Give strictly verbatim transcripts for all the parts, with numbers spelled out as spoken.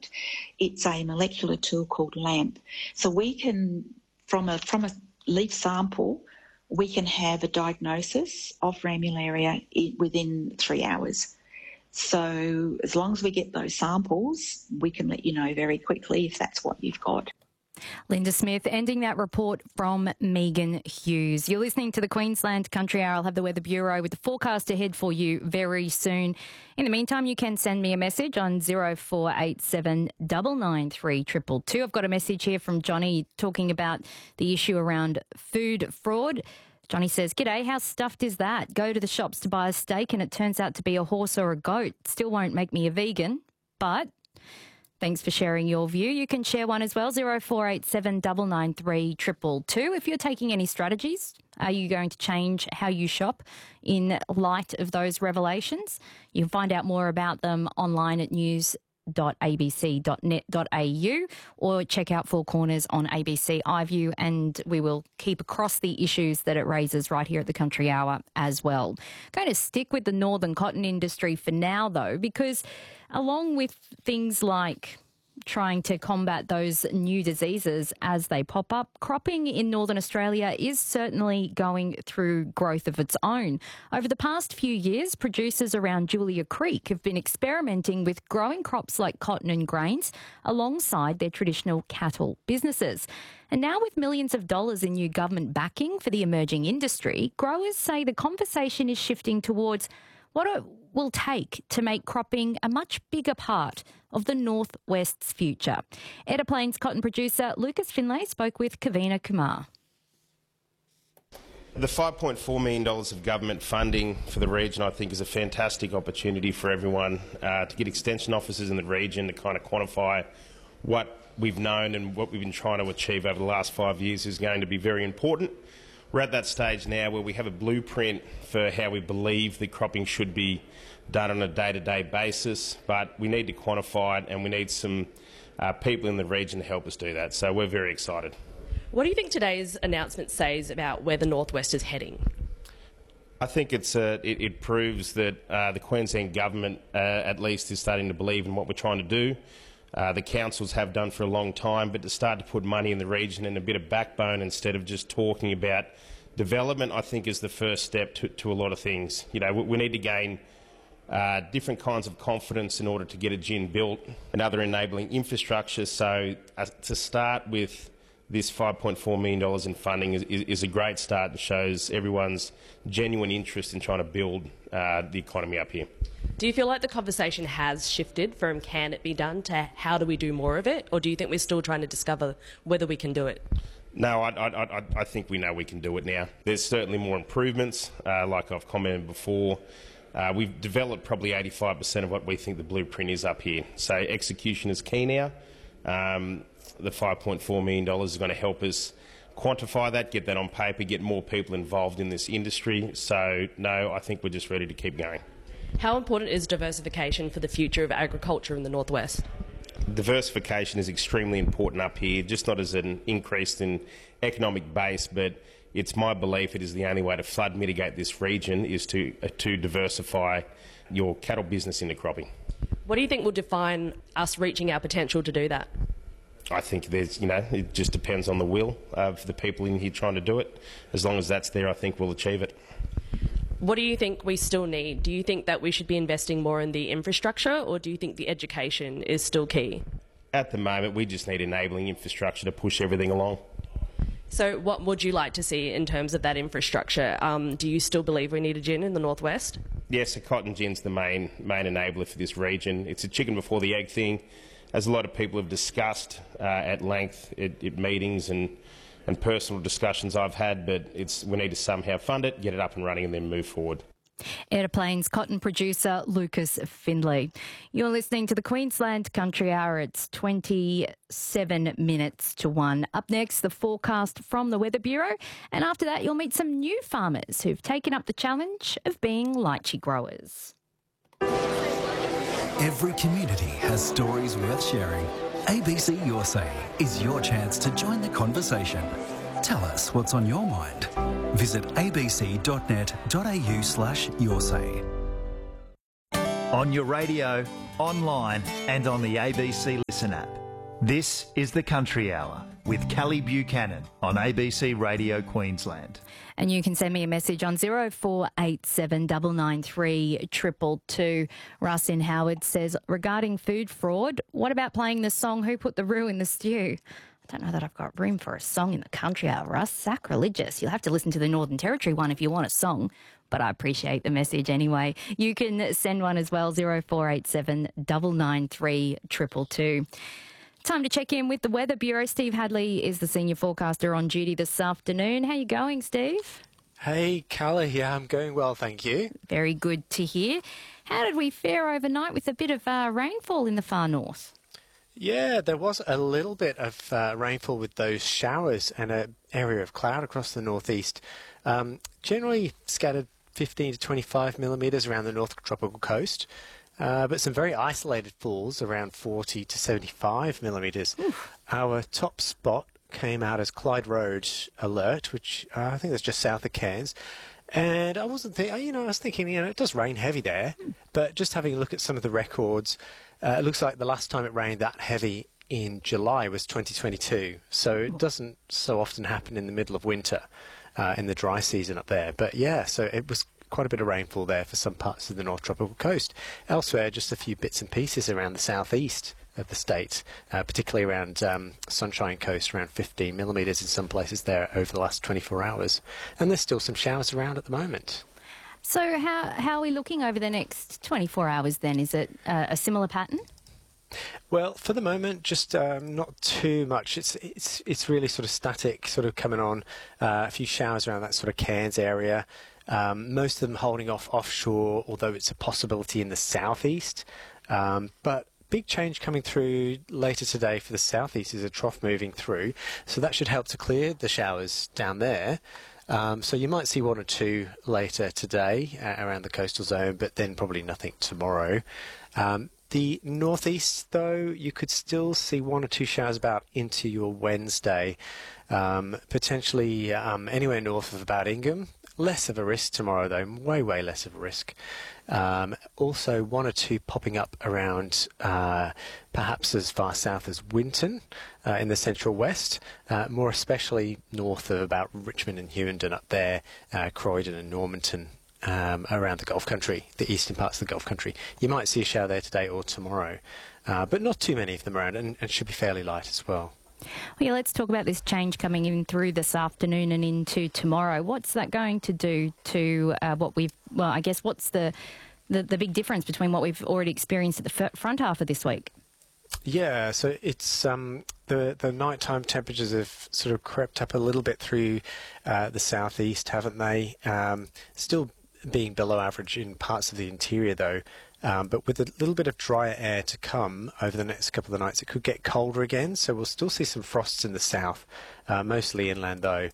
product. It's a molecular tool called LAMP. So we can, from a from a leaf sample, we can have a diagnosis of ramularia within three hours. So as long as we get those samples, we can let you know very quickly if that's what you've got. Linda Smith ending that report from Megan Hughes. You're listening to the Queensland Country Hour. I'll have the Weather Bureau with the forecast ahead for you very soon. In the meantime, you can send me a message on zero four eight seven nine nine three two two two. I've got a message here from Johnny talking about the issue around food fraud. Johnny says, "G'day, how stuffed is that? Go to the shops to buy a steak and it turns out to be a horse or a goat. Still won't make me a vegan, but..." Thanks for sharing your view. You can share one as well, zero four eight seven nine nine three two two two. If you're taking any strategies, are you going to change how you shop in light of those revelations? You can find out more about them online at news dot a b c dot net dot a u or check out Four Corners on A B C iView, and we will keep across the issues that it raises right here at the Country Hour as well. Going to stick with the northern cotton industry for now, though, because along with things like trying to combat those new diseases as they pop up, cropping in Northern Australia is certainly going through growth of its own. Over the past few years, producers around Julia Creek have been experimenting with growing crops like cotton and grains alongside their traditional cattle businesses. And now with millions of dollars in new government backing for the emerging industry, growers say the conversation is shifting towards what it will take to make cropping a much bigger part of the Northwest's future. Edda Plains cotton producer Lucas Finlay spoke with Kavina Kumar. The five point four million dollars of government funding for the region, I think, is a fantastic opportunity for everyone uh, to get extension officers in the region to kind of quantify what we've known and what we've been trying to achieve over the last five years is going to be very important. We're at that stage now where we have a blueprint for how we believe the cropping should be done on a day-to-day basis, but we need to quantify it and we need some uh, people in the region to help us do that. So we're very excited. What do you think today's announcement says about where the Northwest is heading? I think it's uh, it, it proves that uh, the Queensland government uh, at least is starting to believe in what we're trying to do. Uh, the councils have done for a long time, but to start to put money in the region and a bit of backbone instead of just talking about development, I think is the first step to, to a lot of things. You know, we, we need to gain uh, different kinds of confidence in order to get a gin built and other enabling infrastructure. So uh, to start with this five point four million dollars in funding is, is, is a great start and shows everyone's genuine interest in trying to build uh, the economy up here. Do you feel like the conversation has shifted from can it be done to how do we do more of it, or do you think we're still trying to discover whether we can do it? No, I, I, I, I think we know we can do it now. There's certainly more improvements, uh, like I've commented before. Uh, we've developed probably eighty-five percent of what we think the blueprint is up here. So execution is key now. Um, the five point four million dollars is going to help us quantify that, get that on paper, get more people involved in this industry. So, no, I think we're just ready to keep going. How important is diversification for the future of agriculture in the Northwest? Diversification is extremely important up here, just not as an increase in economic base, but it's my belief it is the only way to flood mitigate this region is to, uh, to diversify your cattle business into cropping. What do you think will define us reaching our potential to do that? I think there's, you know, it just depends on the will of the people in here trying to do it. As long as that's there, I think we'll achieve it. What do you think we still need? Do you think that we should be investing more in the infrastructure, or do you think the education is still key? At the moment, we just need enabling infrastructure to push everything along. So what would you like to see in terms of that infrastructure? Um, do you still believe we need a gin in the Northwest? Yes, a cotton gin's the main, main enabler for this region. It's a chicken before the egg thing. As a lot of people have discussed uh, at length at, at meetings and, and personal discussions I've had, but it's, we need to somehow fund it, get it up and running and then move forward. Edda Plains cotton producer Lucas Findlay. You're listening to the Queensland Country Hour. It's twenty-seven minutes to one. Up next, the forecast from the Weather Bureau. And after that, you'll meet some new farmers who've taken up the challenge of being lychee growers. Every community has stories worth sharing. A B C Your Say is your chance to join the conversation. Tell us what's on your mind. Visit a b c dot net dot a u slash your say. on your radio, online and on the A B C Listen app. This is the Country Hour with Callie Buchanan on A B C Radio Queensland. And you can send me a message on zero four eight seven nine nine three two two two. Russ in Howard says, regarding food fraud, what about playing the song Who Put the Roux in the Stew? I don't know that I've got room for a song in the Country Hour, Russ. Sacrilegious. You'll have to listen to the Northern Territory one if you want a song. But I appreciate the message anyway. You can send one as well, zero four eight seven nine nine three two two two. Time to check in with the Weather Bureau. Steve Hadley is the senior forecaster on duty this afternoon. How are you going, Steve? Hey, Callie. Yeah, I'm going well, thank you. Very good to hear. How did we fare overnight with a bit of uh, rainfall in the far north? Yeah, there was a little bit of uh, rainfall with those showers and an area of cloud across the northeast. Um, generally scattered fifteen to twenty-five millimetres around the north tropical coast, uh, but some very isolated falls around forty to seventy-five millimetres. Our top spot came out as Clyde Road Alert, which uh, I think that's just south of Cairns. And I wasn't thinking, you know, I was thinking, you know, it does rain heavy there, but just having a look at some of the records, uh, it looks like the last time it rained that heavy in July was twenty twenty-two. So it doesn't so often happen in the middle of winter uh, in the dry season up there. But yeah, so it was quite a bit of rainfall there for some parts of the North Tropical Coast. Elsewhere, just a few bits and pieces around the southeast of the state, uh, particularly around um, Sunshine Coast, around fifteen millimetres in some places there over the last twenty-four hours. And there's still some showers around at the moment. So how, how are we looking over the next twenty-four hours then? Is it uh, a similar pattern? Well, for the moment, just um, not too much. It's it's it's really sort of static, sort of coming on. Uh, a few showers around that sort of Cairns area. Um, most of them holding off offshore, although it's a possibility in the southeast. Um, but big change coming through later today for the southeast is a trough moving through, so that should help to clear the showers down there. Um, so you might see one or two later today uh, around the coastal zone, but then probably nothing tomorrow. Um, the northeast, though, you could still see one or two showers about into your Wednesday, um, potentially um, anywhere north of about Ingham. Less of a risk tomorrow, though, way, way less of a risk. Um, also, one or two popping up around uh, perhaps as far south as Winton uh, in the central west, uh, more especially north of about Richmond and Hughenden up there, uh, Croydon and Normanton um, around the Gulf Country, the eastern parts of the Gulf Country. You might see a shower there today or tomorrow, uh, but not too many of them around, and, and should be fairly light as well. Well, yeah, let's talk about this change coming in through this afternoon and into tomorrow. What's that going to do to uh, what we've, well, I guess what's the, the, the big difference between what we've already experienced at the f- front half of this week? Yeah, so it's um, the, the nighttime temperatures have sort of crept up a little bit through uh, the southeast, haven't they? Um, still being below average in parts of the interior, though. Um, but with a little bit of drier air to come over the next couple of nights, it could get colder again. So we'll still see some frosts in the south, uh, mostly inland though.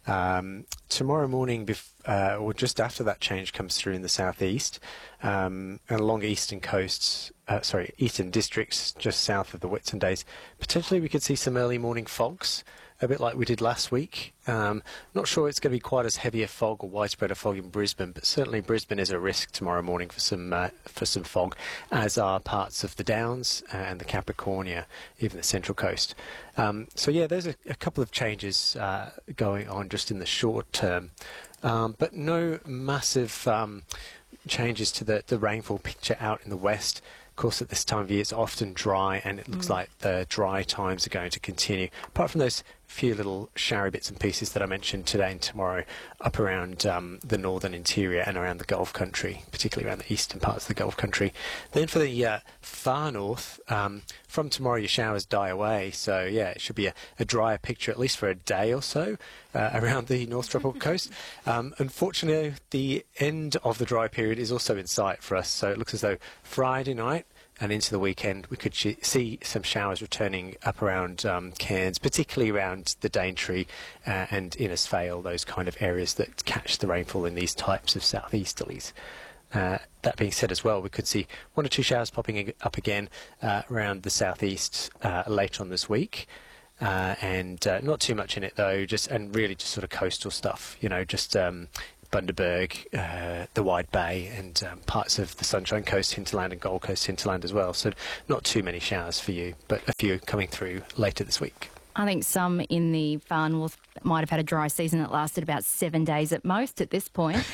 Um, tomorrow morning, bef- uh, or just after that change comes through in the southeast, um, and along eastern coasts, uh, sorry, eastern districts, just south of the Whitsundays, potentially we could see some early morning fogs, a bit like we did last week. Um, not sure it's going to be quite as heavy a fog or widespread a fog in Brisbane, but certainly Brisbane is a risk tomorrow morning for some uh, for some fog, as are parts of the Downs and the Capricornia, even the Central Coast. Um, so yeah, there's a, a couple of changes uh, going on just in the short term, um, but no massive um, changes to the, the rainfall picture out in the west. Of course, at this time of year, it's often dry, and it looks mm. like the dry times are going to continue. Apart from those few little showery bits and pieces that I mentioned today and tomorrow, up around um, the northern interior and around the Gulf Country, particularly around the eastern parts of the Gulf Country. Then for the uh, far north, um, from tomorrow your showers die away. So, yeah, it should be a, a drier picture, at least for a day or so, uh, around the North Tropical Coast. Um, unfortunately, the end of the dry period is also in sight for us. So it looks as though Friday night and into the weekend, we could sh- see some showers returning up around um, Cairns, particularly around the Daintree uh, and Innisfail, those kind of areas that catch the rainfall in these types of southeasterlies. Uh, that being said as well, we could see one or two showers popping up again uh, around the southeast uh, later on this week. Uh, and uh, not too much in it, though, just and really just sort of coastal stuff, you know, just um, Bundaberg, uh, the Wide Bay, and um, parts of the Sunshine Coast hinterland and Gold Coast hinterland as well. So not too many showers for you, but a few coming through later this week. I think some in the far north might have had a dry season that lasted about seven days at most at this point.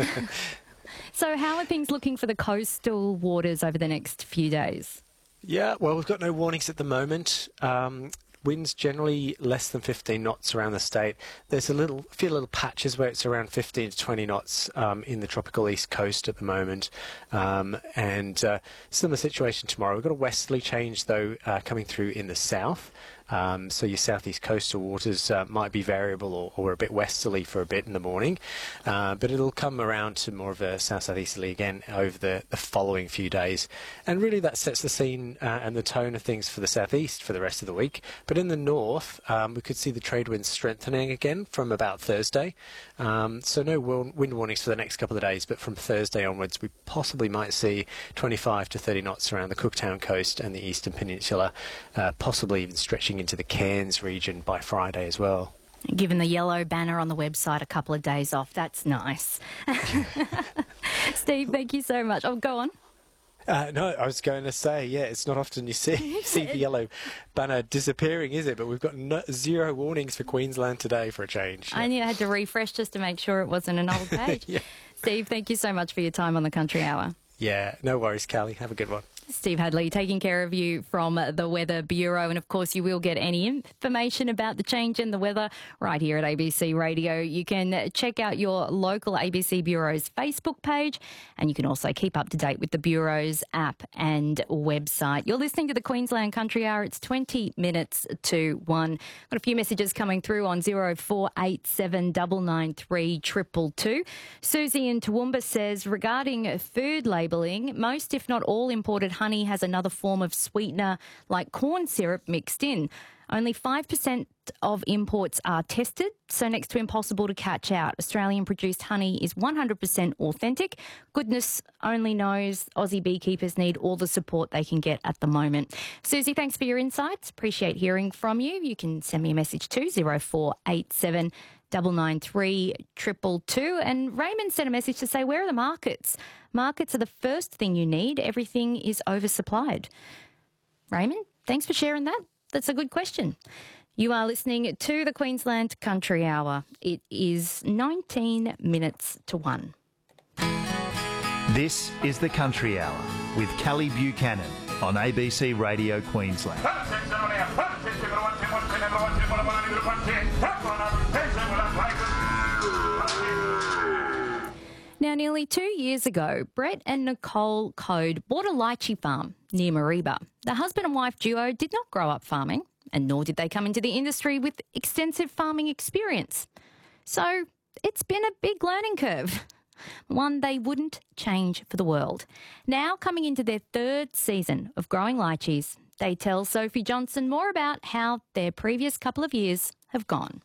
So how are things looking for the coastal waters over the next few days? Yeah, well, we've got no warnings at the moment. Um, winds generally less than fifteen knots around the state. There's a little, a few little patches where it's around fifteen to twenty knots um, in the tropical east coast at the moment. Um, and uh, similar situation tomorrow. We've got a westerly change, though, uh, coming through in the south. Um, so your southeast coastal waters uh, might be variable or, or a bit westerly for a bit in the morning, uh, but it'll come around to more of a south-southeasterly again over the, the following few days. And really that sets the scene uh, and the tone of things for the southeast for the rest of the week. But in the north, um, we could see the trade winds strengthening again from about Thursday. Um, so no wind warnings for the next couple of days, but from Thursday onwards we possibly might see twenty-five to thirty knots around the Cooktown coast and the eastern peninsula, uh, possibly even stretching into the Cairns region by Friday as well. Given the yellow banner on the website a couple of days off, that's nice. Steve, thank you so much. Oh, go on. Uh, no, I was going to say, yeah, it's not often you see see the yellow banner disappearing, is it? But we've got no, zero warnings for Queensland today for a change. I knew I had to refresh just to make sure it wasn't an old page. Yeah. Steve, thank you so much for your time on the Country Hour. Yeah, no worries, Callie. Have a good one. Steve Hadley taking care of you from the Weather Bureau. And, of course, you will get any information about the change in the weather right here at A B C Radio. You can check out your local A B C Bureau's Facebook page, and you can also keep up to date with the Bureau's app and website. You're listening to the Queensland Country Hour. It's twenty minutes to one. Got a few messages coming through on zero four eight seven nine nine three two two two. Susie in Toowoomba says, regarding food labelling, most, if not all, imported honey has another form of sweetener like corn syrup mixed in. Only five percent of imports are tested, so next to impossible to catch out. Australian-produced honey is one hundred percent authentic. Goodness only knows Aussie beekeepers need all the support they can get at the moment. Susie, thanks for your insights. Appreciate hearing from you. You can send me a message to zero four eight seven nine nine three two two two. And Raymond sent a message to say, where are the markets? Markets are the first thing you need. Everything is oversupplied. Raymond, thanks for sharing that. That's a good question. You are listening to the Queensland Country Hour. It is nineteen minutes to one. This is the Country Hour with Callie Buchanan on A B C Radio Queensland. Now, nearly two years ago, Brett and Nicole Code bought a lychee farm near Mareeba. The husband and wife duo did not grow up farming, and nor did they come into the industry with extensive farming experience. So it's been a big learning curve, one they wouldn't change for the world. Now, coming into their third season of growing lychees, they tell Sophie Johnson more about how their previous couple of years have gone.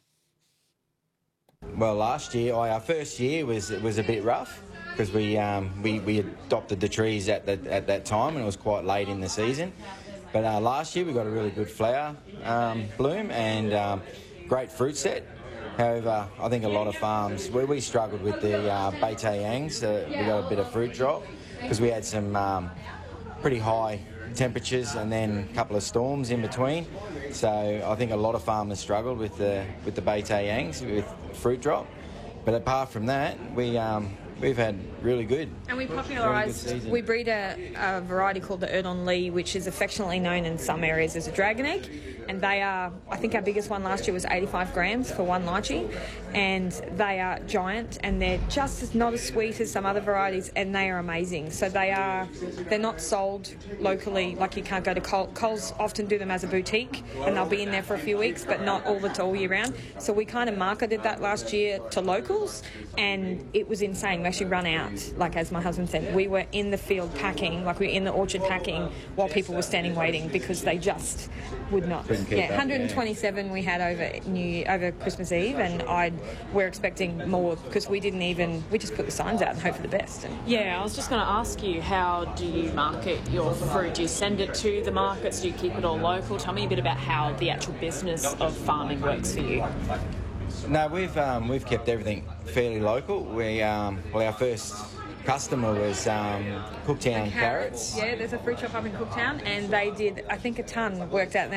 Well, last year, our first year was was a bit rough because we um, we we adopted the trees at that at that time, and it was quite late in the season. But uh, last year we got a really good flower um, bloom and um, great fruit set. However, I think a lot of farms where we struggled with the uh, Beitai-Yangs, uh, we got a bit of fruit drop because we had some um, pretty high temperatures and then a couple of storms in between. So I think a lot of farmers struggled with the with the Beitai-Yangs with fruit drop. But apart from that, we um, we've had really good. And we popularised, really we breed a, a variety called the Erdon Lee, which is affectionately known in some areas as a dragon egg. And they are, I think our biggest one last year was eighty-five grams for one lychee. And they are giant, and they're just as not as sweet as some other varieties, and they are amazing. So they are, they're not sold locally, like you can't go to Col- Coles often do them as a boutique, and they'll be in there for a few weeks, but not all the all year round. So we kind of marketed that last year to locals, and it was insane. We actually run out, like as my husband said, we were in the field packing, like we were in the orchard packing while people were standing waiting because they just would not. Yeah, one hundred twenty-seven yeah. we had over New over Christmas Eve, and I'd we're expecting more because we didn't even we just put the signs out and hope for the best. And yeah, I was just going to ask you, how do you market your fruit? Do you send it to the markets? Do you keep it all local? Tell me a bit about how the actual business of farming works for you. No, we've um, we've kept everything fairly local. We um, well, our first customer was um, Cooktown Carrots. Carrots. Yeah, there's a fruit shop up in Cooktown, and they did, I think, a tonne worked out